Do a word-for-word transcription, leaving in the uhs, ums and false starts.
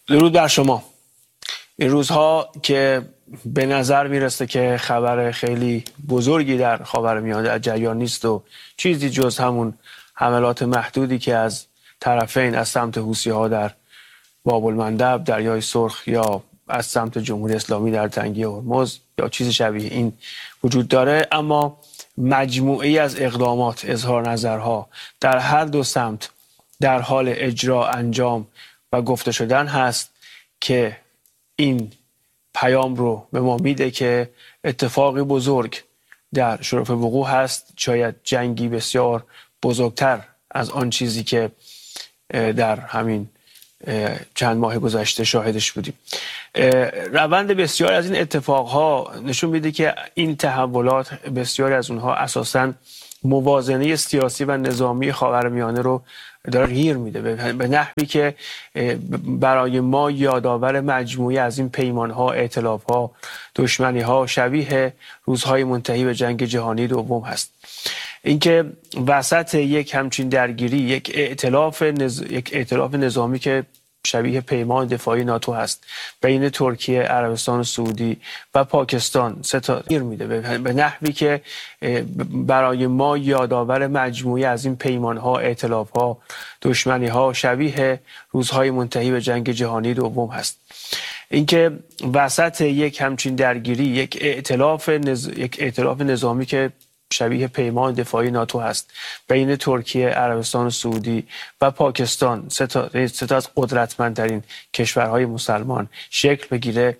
درود بر شما. این روزها که به نظر میرسه که خبر خیلی بزرگی در خاورمیانه در جریان نیست و چیزی جز همون حملات محدودی که از طرفین از سمت حوثی‌ها در باب المندب، دریای سرخ یا از سمت جمهوری اسلامی در تنگه هرمز یا چیز شبیه این وجود داره، اما مجموعه‌ای از اقدامات، اظهار نظرها در هر دو سمت در حال اجرا، انجام و گفته شدن هست که این پیام رو به ما میده که اتفاقی بزرگ در شرف وقوع هست، شاید جنگی بسیار بزرگتر از آن چیزی که در همین چند ماه گذشته شاهدش بودیم. روند بسیار از این اتفاقها نشون میده که این تحولات، بسیاری از اونها اساساً موازنه سیاسی و نظامی خاورمیانه رو داره گیر میده به نحوی که برای ما یادآور مجموعی از این پیمانها، ائتلافها، دشمنیها شبیه روزهای منتهی به جنگ جهانی دوم هست. اینکه وسط یک همچین درگیری یک ائتلاف نز... یک ائتلاف نظامی که شبیه پیمان دفاعی ناتو هست بین ترکیه، عربستان سعودی و پاکستان ستاره میده به نحوی که برای ما یادآور مجموعی از این پیمانها، ائتلافها، دشمنیها شبیه روزهای منتهی به جنگ جهانی دوم هست. اینکه وسط یک همچین درگیری یک ائتلاف نز... یک ائتلاف نظامی که شبیه پیمان دفاعی ناتو هست بین ترکیه، عربستان سعودی و پاکستان، سه تا از قدرتمندترین کشورهای مسلمان شکل بگیره